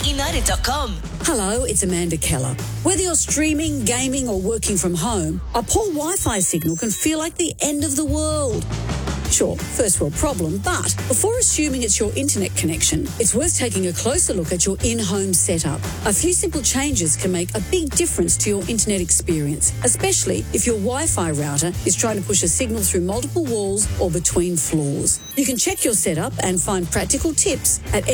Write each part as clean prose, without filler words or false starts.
at united.com. Hello, it's Amanda Keller. Whether you're streaming, gaming or working from home, a poor Wi-Fi signal can feel like the end of the world. Sure, first world problem, but before assuming it's your internet connection, it's worth taking a closer look at your in-home setup. A few simple changes can make a big difference to your internet experience, especially if your Wi-Fi router is trying to push a signal through multiple walls or between floors. You can check your setup and find practical tips at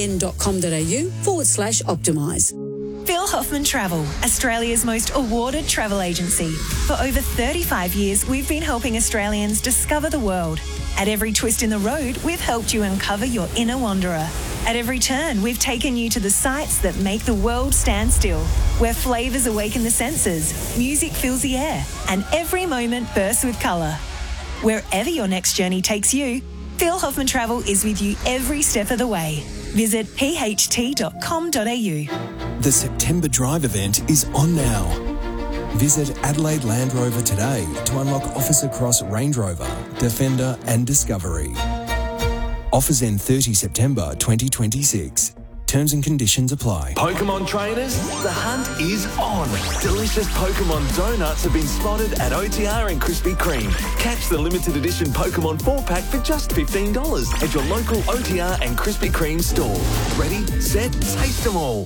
nbn.com.au/optimise. Phil Hoffman Travel, Australia's most awarded travel agency. For over 35 years, we've been helping Australians discover the world. At every twist in the road, we've helped you uncover your inner wanderer. At every turn, we've taken you to the sights that make the world stand still, where flavours awaken the senses, music fills the air, and every moment bursts with colour. Wherever your next journey takes you, Phil Hoffman Travel is with you every step of the way. Visit pht.com.au. The September Drive event is on now. Visit Adelaide Land Rover today to unlock offers across Range Rover, Defender and Discovery. Offers end 30 September 2026. Terms and conditions apply. Pokemon trainers, the hunt is on. Delicious Pokemon donuts have been spotted at OTR and Krispy Kreme. Catch the limited edition Pokemon 4-pack for just $15 at your local OTR and Krispy Kreme store. Ready, set, taste them all.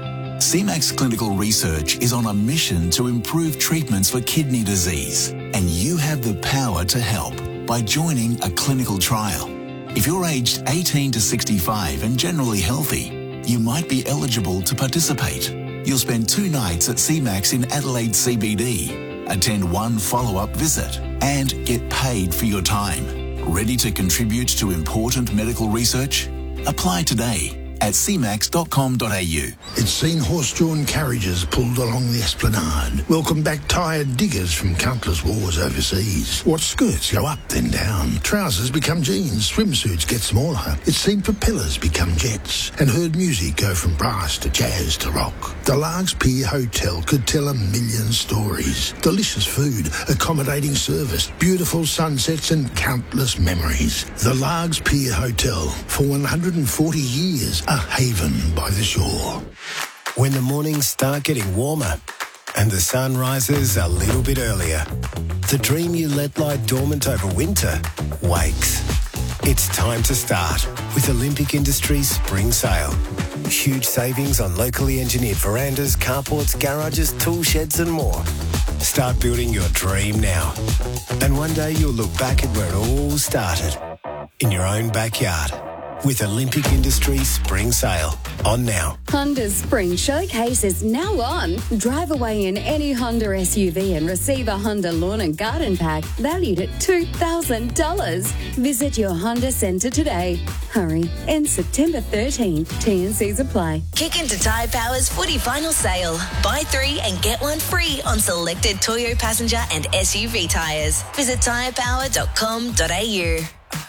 CMAX Clinical Research is on a mission to improve treatments for kidney disease, and you have the power to help by joining a clinical trial. If you're aged 18 to 65 and generally healthy, you might be eligible to participate. You'll spend 2 nights at CMAX in Adelaide CBD, attend 1 follow-up visit, and get paid for your time. Ready to contribute to important medical research? Apply today at cmax.com.au. It's seen horse-drawn carriages pulled along the esplanade. Welcome back tired diggers from countless wars overseas. Watch skirts go up then down. Trousers become jeans. Swimsuits get smaller. It's seen propellers become jets. And heard music go from brass to jazz to rock. The Largs Pier Hotel could tell a million stories. Delicious food, accommodating service, beautiful sunsets and countless memories. The Largs Pier Hotel, for 140 years, a haven by the shore. When the mornings start getting warmer and the sun rises a little bit earlier, the dream you let lie dormant over winter wakes. It's time to start with Olympic Industries Spring Sale. Huge savings on locally engineered verandas, carports, garages, tool sheds and more. Start building your dream now. And one day you'll look back at where it all started, in your own backyard. With Olympic Industries Spring Sale on now. Honda's Spring Showcase is now on. Drive away in any Honda SUV and receive a Honda Lawn and Garden Pack valued at $2,000. Visit your Honda Centre today. Hurry, ends September 13. T&Cs apply. Kick into Tyre Power's footy final sale. Buy 3 and get 1 free on selected Toyo passenger and SUV tyres. Visit tyrepower.com.au.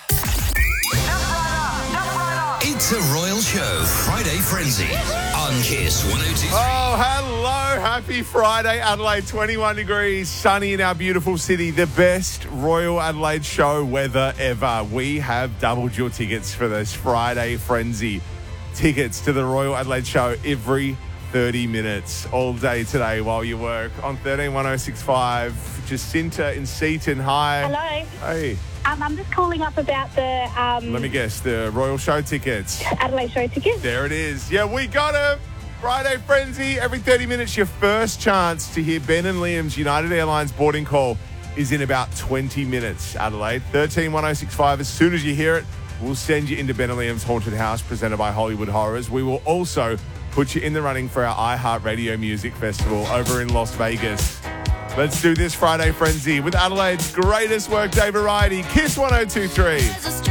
It's a Royal Show Friday Frenzy on Kiss 102. Oh, hello. Happy Friday, Adelaide. 21 degrees, sunny in our beautiful city. The best Royal Adelaide show weather ever. We have doubled your tickets for this Friday Frenzy. Tickets to the Royal Adelaide show every 30 minutes all day today while you work on 131065. Jacinta in Seaton. Hi. Hello. Hey. I'm just calling up about the... Let me guess, the Royal Show tickets. Adelaide Show tickets. There it is. Yeah, we got them. Friday Frenzy. Every 30 minutes, your first chance to hear Ben and Liam's United Airlines boarding call is in about 20 minutes, Adelaide. 131065. As soon as you hear it, we'll send you into Ben and Liam's Haunted House presented by Hollywood Horrors. We will also put you in the running for our iHeartRadio Music Festival over in Las Vegas. Let's do this Friday Frenzy with Adelaide's greatest workday variety, Kiss 102.3.